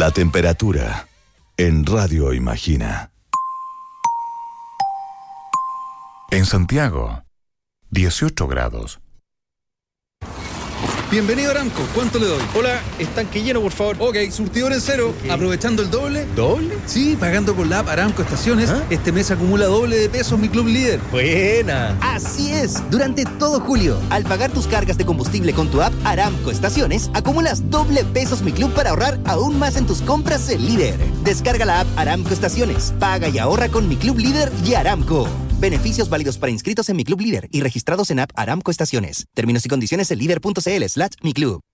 La temperatura en Radio Imagina. En Santiago, 18 grados. Bienvenido a Aramco, ¿cuánto le doy? Hola, estanque lleno, por favor. Ok, surtidor en cero, aprovechando el doble. ¿Doble? Sí, pagando con la app Aramco Estaciones. ¿Ah? Este mes acumula doble de pesos mi club líder. Buena. Así es, durante todo julio, al pagar tus cargas de combustible con tu app Aramco Estaciones, acumulas doble pesos mi club para ahorrar aún más en tus compras en líder. Descarga la app Aramco Estaciones, paga y ahorra con mi club líder y Aramco. Beneficios válidos para inscritos en Mi Club Líder y registrados en app Aramco Estaciones. Términos y condiciones en líder.cl/Mi Club.